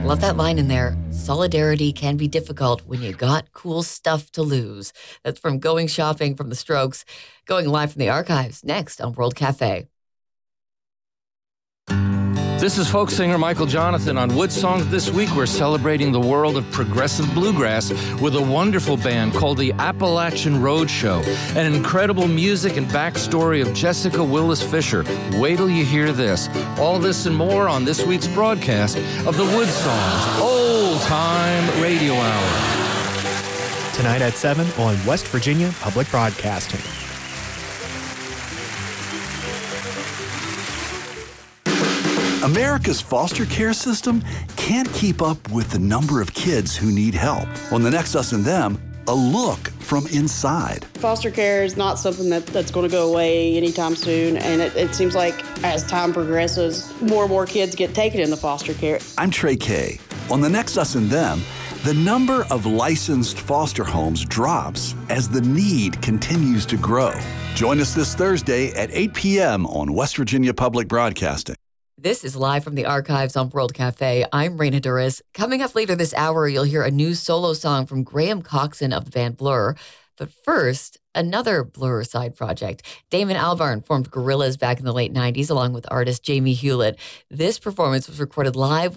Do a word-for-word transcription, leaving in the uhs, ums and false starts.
Love that line in there. Solidarity can be difficult when you got cool stuff to lose. That's from Going Shopping from the Strokes. Going live from the archives next on World Cafe. This is folk singer Michael Jonathan. On Wood Songs this week, we're celebrating the world of progressive bluegrass with a wonderful band called the Appalachian Road Show. An incredible music and backstory of Jessica Willis Fisher. Wait till you hear this. All this and more on this week's broadcast of the Wood Songs Old Time Radio Hour. Tonight at seven on West Virginia Public Broadcasting. America's foster care system can't keep up with the number of kids who need help. On the next Us and Them, a look from inside. Foster care is not something that, that's going to go away anytime soon, and it, it seems like as time progresses, more and more kids get taken into foster care. I'm Trey Kay. On the next Us and Them, the number of licensed foster homes drops as the need continues to grow. Join us this Thursday at eight p.m. on West Virginia Public Broadcasting. This is live from the archives on World Cafe. I'm Raina Duras. Coming up later this hour, you'll hear a new solo song from Graham Coxon of the band Blur. But first, another Blur side project. Damon Albarn formed Gorillaz back in the late nineties along with artist Jamie Hewlett. This performance was recorded live